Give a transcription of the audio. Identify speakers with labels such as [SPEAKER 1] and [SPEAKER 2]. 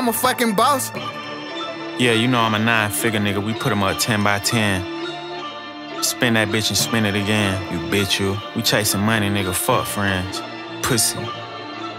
[SPEAKER 1] I'm a fucking boss.
[SPEAKER 2] Yeah, you know I'm a 9-figure nigga. We put him up 10 by 10. Spin that bitch and spin it again, you bitch you. We chasing money, nigga, fuck friends. Pussy.